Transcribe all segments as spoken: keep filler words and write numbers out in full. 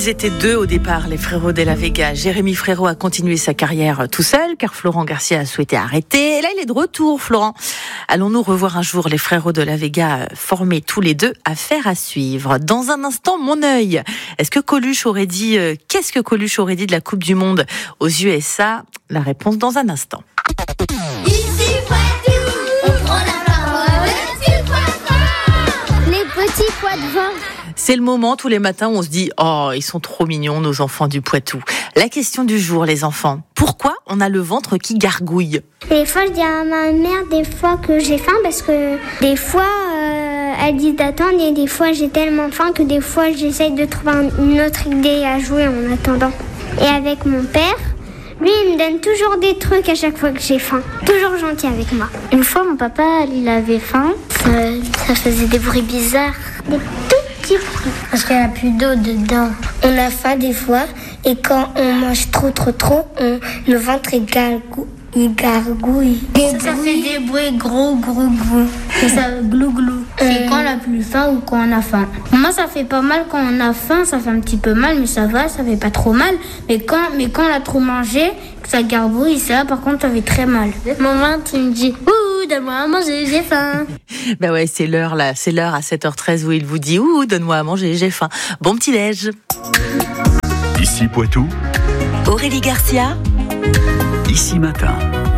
Ils étaient deux au départ, les frérots de la Vega. Jérémy Frérot a continué sa carrière tout seul, car Florent Garcia a souhaité arrêter. Et là, il est de retour, Florent. Allons-nous revoir un jour les frérots de la Vega formés tous les deux? Affaire à suivre. Dans un instant, mon œil. Est-ce que Coluche aurait dit, euh, qu'est-ce que Coluche aurait dit de la Coupe du Monde aux U S A? La réponse dans un instant. Ici Poitou, on prend la parole, tu crois. Les petits pois de vin. C'est le moment tous les matins où on se dit « Oh, ils sont trop mignons, nos enfants du Poitou ». La question du jour, les enfants. Pourquoi on a le ventre qui gargouille? Des fois, je dis à ma mère des fois que j'ai faim parce que des fois, euh, elle dit d'attendre et des fois, j'ai tellement faim que des fois, j'essaye de trouver une autre idée à jouer en attendant. Et avec mon père, lui, il me donne toujours des trucs à chaque fois que j'ai faim. Toujours gentil avec moi. Une fois, mon papa, il avait faim. Ça, ça faisait des bruits bizarres. Des tout petits bruits. Parce qu'il n'y a plus d'eau dedans. On a faim des fois. Et quand on mange trop, trop, trop, on, le ventre est gargouille. Il gargouille. Ça, ça fait des bruits gros, gros, gros. Et ça glou, glou. C'est euh... quand on a plus faim ou quand on a faim. Moi, ça fait pas mal quand on a faim. Ça fait un petit peu mal, mais ça va, ça fait pas trop mal. Mais quand, mais quand on a trop mangé, que ça gargouille, ça, par contre, ça fait très mal. Maman, tu me dis, ouh, donne-moi à manger, j'ai faim. Ben ouais, c'est l'heure là. C'est l'heure à sept heures treize où il vous dit, ouh, donne-moi à manger, j'ai faim. Bon petit déj. Ici Poitou, Aurélie Garcia. Ici Matin.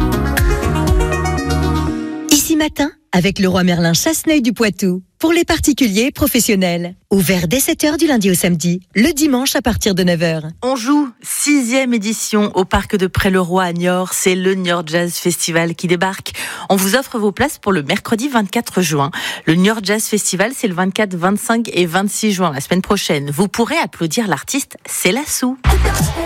Ici Matin, avec Leroy Merlin Chasseneuil du Poitou. Pour les particuliers et professionnels. Ouvert dès sept heures du lundi au samedi. Le dimanche à partir de neuf heures. On joue sixième édition au parc de Près-le-Roi à Niort. C'est le Niort Jazz Festival qui débarque. On vous offre vos places pour le mercredi vingt-quatre juin. Le Niort Jazz Festival, c'est le vingt-quatre, vingt-cinq et vingt-six juin, la semaine prochaine. Vous pourrez applaudir l'artiste Célassou.